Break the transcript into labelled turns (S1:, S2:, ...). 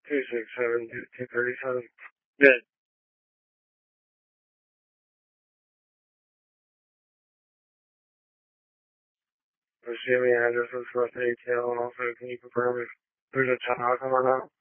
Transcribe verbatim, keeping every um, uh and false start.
S1: two six seven, two thirty-seven. Good. Does she have any addresses for us to detail? And also, can you confirm if there's a child coming out?